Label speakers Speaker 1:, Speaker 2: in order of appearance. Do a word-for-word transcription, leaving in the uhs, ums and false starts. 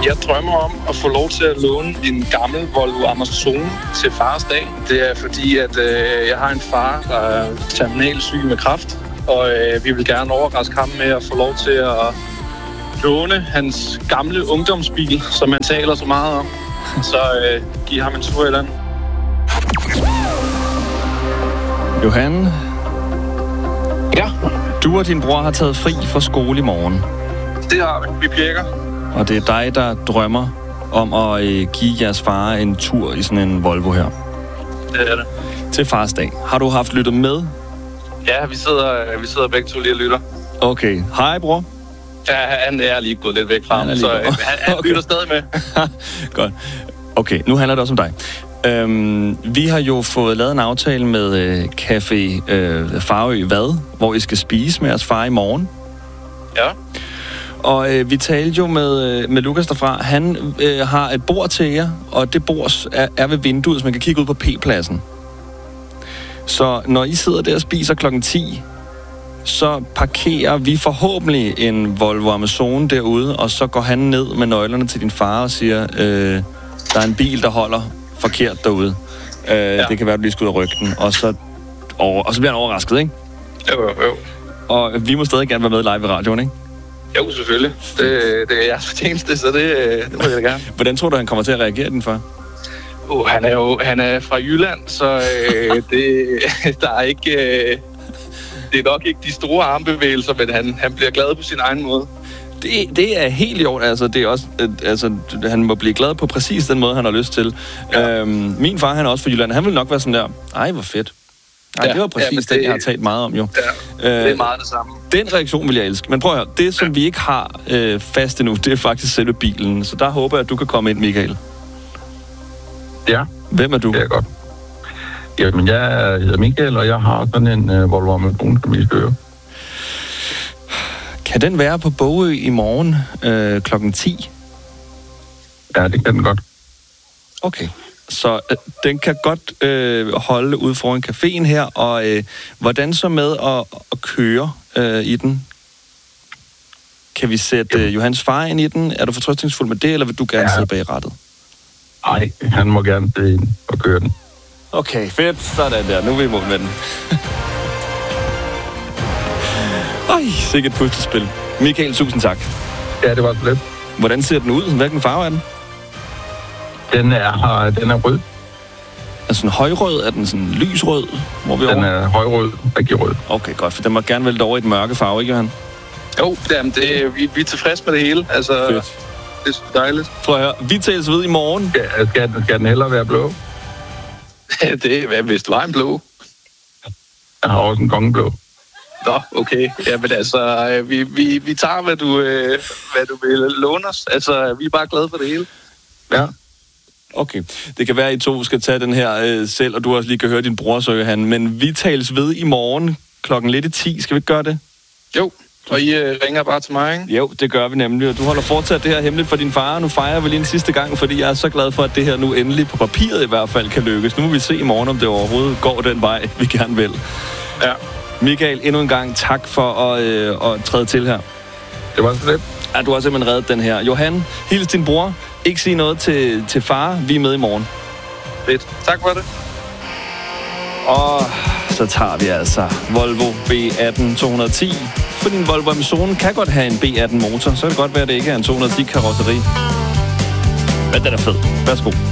Speaker 1: Jeg drømmer om at få lov til at låne en gammel Volvo Amazon til fars dag. Det er fordi, at øh, jeg har en far, der er terminalsyg med kræft, og øh, vi vil gerne overraske ham med at få lov til at låne hans gamle ungdomsbil, som han taler så meget om. Så øh, giv ham en tur i land.
Speaker 2: Johan?
Speaker 1: Ja?
Speaker 2: Du og din bror har taget fri fra skole i morgen.
Speaker 1: Det har vi. Vi pjekker.
Speaker 2: Og det er dig, der drømmer om at øh, give jeres far en tur i sådan en Volvo her.
Speaker 1: Det er det.
Speaker 2: Til fars dag. Har du haft lyttet med?
Speaker 1: Ja, vi sidder, vi sidder begge to lige og lytter.
Speaker 2: Okay. Hej, bror.
Speaker 1: Ja, han er lige gået lidt væk fra ham, så øh, han, han
Speaker 2: okay.
Speaker 1: lytter stadig med.
Speaker 2: Godt. Okay, nu handler det også om dig. Øhm, vi har jo fået lavet en aftale med øh, Café øh, Farø Vad, hvor I skal spise med jeres far i morgen.
Speaker 1: Ja.
Speaker 2: Og øh, vi talte jo med, øh, med Lukas derfra. Han øh, har et bord til jer, og det bord er, er ved vinduet, så man kan kigge ud på P-pladsen. Så når I sidder der og spiser klokken ti, så parkerer vi forhåbentlig en Volvo Amazon derude, og så går han ned med nøglerne til din far og siger, øh, der er en bil, der holder forkert derude. Øh, ja. Det kan være, at du lige skal ud og rykke den, og så, over, og så bliver han overrasket, ikke?
Speaker 1: Jo, jo, jo.
Speaker 2: Og vi må stadig gerne være med live i radioen, ikke?
Speaker 1: Jo, selvfølgelig. Det, det er jeres fortjeneste, så det, det må jeg gerne.
Speaker 2: Hvordan tror du, han kommer til at reagere, din far?
Speaker 1: Uh, han er jo han er fra Jylland, så øh, det, der er ikke... Øh, det er nok ikke de store armbevægelser, men han, han bliver glad på sin egen måde.
Speaker 2: Det, det er helt i orden. Altså, det er også, altså, han må blive glad på præcis den måde, han har lyst til. Ja. Øhm, min far, han er også fra Jylland. Han vil nok være sådan der, ej, hvor fedt. Ej, ja, det var præcis ja, det, den, jeg har talt meget om, jo.
Speaker 1: Ja, øh, det er meget det samme.
Speaker 2: Den reaktion vil jeg elske. Men prøv at høre, det, som ja. vi ikke har øh, fast endnu, det er faktisk selve bilen. Så der håber jeg, at du kan komme ind, Michael.
Speaker 3: Ja.
Speaker 2: Hvem er du?
Speaker 3: Det er godt. Jamen, jeg hedder Michael, og jeg har sådan en uh, Volvo Amazon, som I skal.
Speaker 2: Kan den være på Bogø i morgen øh, klokken ti?
Speaker 3: Ja, det kan den godt.
Speaker 2: Okay. Så øh, den kan godt øh, holde ude foran caféen her, og øh, hvordan så med at, at køre øh, i den? Kan vi sætte øh, Johans far ind i den? Er du fortrøstningsfuld med det, eller vil du gerne ja. sidde bag rattet?
Speaker 3: Nej, han må gerne sidde ind og køre den.
Speaker 2: Okay, fedt. Sådan der. Nu er vi i mål med den. Ej, sikkert puslespil. Michael, tusind tak.
Speaker 3: Ja, det var så lidt.
Speaker 2: Hvordan ser den ud? Hvilken farve er den?
Speaker 3: Den er, den er rød.
Speaker 2: Er den højrød? Er den sådan lysrød? Hvor er vi
Speaker 3: den
Speaker 2: over?
Speaker 3: er højrød, rigtig rød.
Speaker 2: Okay, godt. For den må gerne vælte over i et mørke farve, ikke Johan?
Speaker 1: Jo, jamen det, vi, vi er tilfredse med det hele. Altså,
Speaker 2: fedt.
Speaker 1: Det er dejligt.
Speaker 2: Prøv at høre, vi tales ved i morgen.
Speaker 3: Ja, skal, den, skal den hellere være blå?
Speaker 1: det er, hvis du har en blå.
Speaker 3: Jeg har også en kongeblå.
Speaker 1: Nå, okay. Jamen altså, vi, vi, vi tager, hvad du, øh, hvad du vil låne os. Altså, vi er bare glade for det hele.
Speaker 3: Ja.
Speaker 2: Okay. Det kan være, at I to skal tage den her øh, selv, og du også lige kan høre din bror, så Johan. Men vi tales ved i morgen klokken lidt i ti. Skal vi ikke gøre det?
Speaker 1: Jo. Og I øh, ringer bare til mig, ikke?
Speaker 2: Jo, det gør vi nemlig. Og du holder fortsat det her hemmeligt for din far. Nu fejrer vi lige en sidste gang, fordi jeg er så glad for, at det her nu endelig på papiret i hvert fald kan lykkes. Nu må vi se i morgen, om det overhovedet går den vej, vi gerne vil.
Speaker 1: Ja.
Speaker 2: Michael, endnu en gang tak for at, øh, at træde til her.
Speaker 3: Det var så lidt.
Speaker 2: Ja, du har simpelthen reddet den her. Johan, hils din bror. Ikke sige noget til, til far. Vi er med i morgen.
Speaker 1: Fedt. Tak for det.
Speaker 2: Og så tager vi altså Volvo B atten to ti. For din Volvo Amazon kan godt have en B atten motor. Så kan det godt være, at det ikke er en to hundrede ti karosseri. Men den er fed. Værsgo.